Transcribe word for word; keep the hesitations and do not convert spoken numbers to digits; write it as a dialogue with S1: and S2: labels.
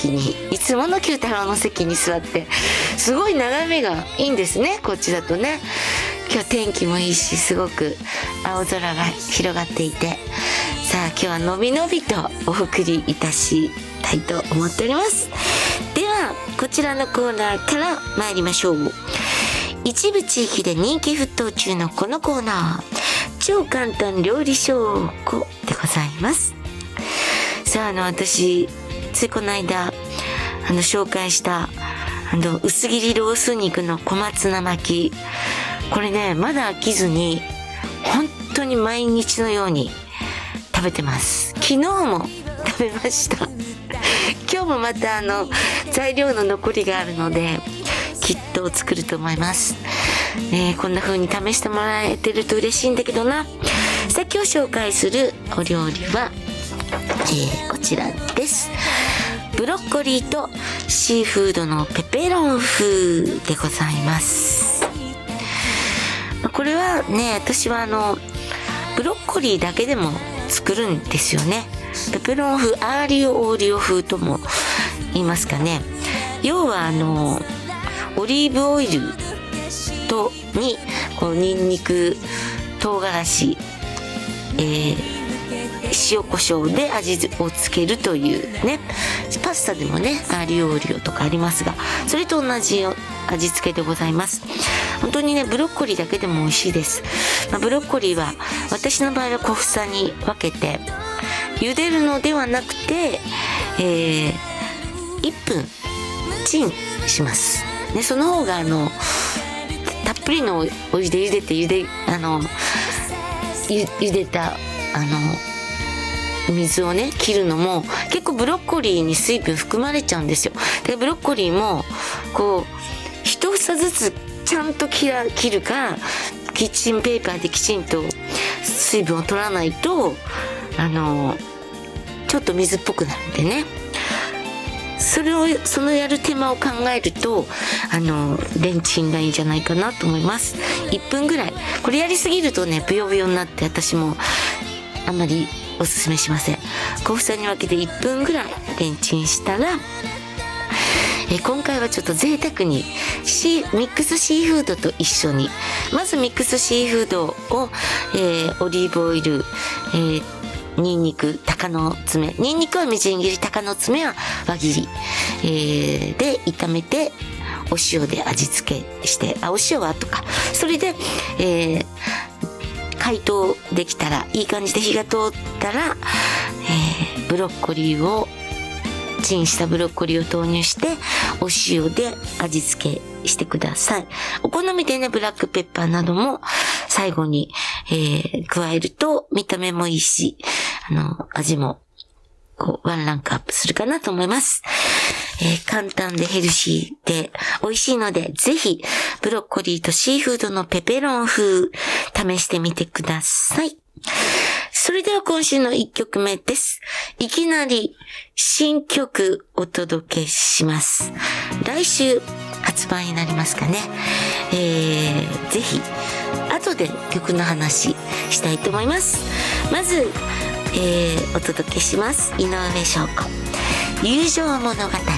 S1: 席に、いつもの九太郎の席に座って、すごい眺めがいいんですね、こっちだとね。今日天気もいいし、すごく青空が広がっていて、さあ今日はのびのびとお送りいたしたいと思っております。ではこちらのコーナーから参りましょう。一部地域で人気沸騰中のこのコーナー、超簡単料理証拠でございます。さああの私ついこの間あの紹介したあの薄切りロース肉の小松菜巻き、これねまだ飽きずに本当に毎日のように食べてます。昨日も食べました。今日もまたあの材料の残りがあるのできっと作ると思います、えー、こんな風に試してもらえてると嬉しいんだけどな。さあ今日紹介するお料理は、えー、こちらです。ブロッコリーとシーフードのペペロン風でございます。これはね、私はあのブロッコリーだけでも作るんですよね。ペペロン風、アーリオオーリオ風とも言いますかね。要はあのオリーブオイルとにこうニンニク、唐辛子、えー、塩コショウで味をつけるというね。パスタでもねアーリオオーリオとかありますが、それと同じ味付けでございます。本当にねブロッコリーだけでも美味しいです、まあ、ブロッコリーは私の場合は小房に分けて茹でるのではなくて、えー、いっぷんチンします、ね、その方があのたっぷりのお湯で茹でて茹であのゆ茹でたあの水をね切るのも結構ブロッコリーに水分含まれちゃうんですよ。でブロッコリーもこう一房ずつちゃんと切ら切るか、キッチンペーパーできちんと水分を取らないとあのちょっと水っぽくなるんでね。それをそのやる手間を考えるとあのレンチンがいいんじゃないかなと思います。いっぷんぐらい。これやりすぎるとねブヨブヨになって私もあんまりおすすめしません。小房に分けていっぷんぐらいレンチンしたら、え今回はちょっと贅沢にシーミックスシーフードと一緒に、まずミックスシーフードを、えー、オリーブオイル、えー、ニンニク、鷹の爪、ニンニクはみじん切り、鷹の爪は輪切り、えー、で炒めてお塩で味付けして、あお塩は後か。それで、えー、解凍できたらいい感じで火が通ったら、えー、ブロッコリーをチンしたブロッコリーを投入してお塩で味付けしてください。お好みでねブラックペッパーなども最後に、えー、加えると見た目もいいし、あの味もこうワンランクアップするかなと思います。えー、簡単でヘルシーで美味しいのでぜひブロッコリーとシーフードのペペロン風試してみてください。それでは今週のいっきょくめです。いきなり新曲お届けします。来週発売になりますかね。えー、ぜひ後で曲の話したいと思います。まず、えー、お届けします。井上翔子、友情物語。